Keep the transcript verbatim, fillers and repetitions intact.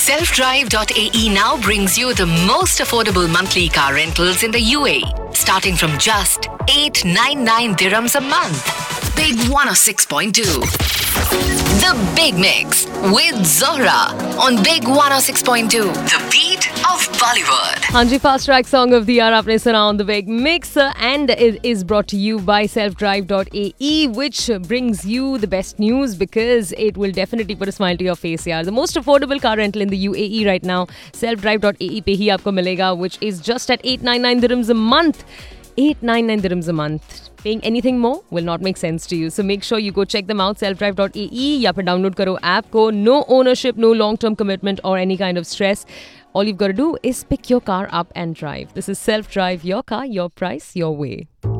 self drive dot a e now brings you the most affordable monthly car rentals in the U A E, starting from just eight hundred ninety-nine dirhams a month. Big one oh six point two. The Big Mix with Zohra on Big one oh six point two. The beat of Bollywood. हाँ जी, fast track song of the year आपने सुना on the big mix and it is brought to you bye self drive dot a e, which brings you the best news because it will definitely put a smile to your face यार. The most affordable car rental in the U A E right now, self drive dot a e पे ही आपको मिलेगा, which is just at eight hundred ninety-nine dirhams a month. eight hundred ninety-nine dirhams a month. Paying anything more will not make sense to you. So make sure you go check them out, self drive dot a e, या फिर download करो app को. No ownership, no long-term commitment or any kind of stress. All you've got to do is pick your car up and drive. This is Self Drive, your car, your price, your way.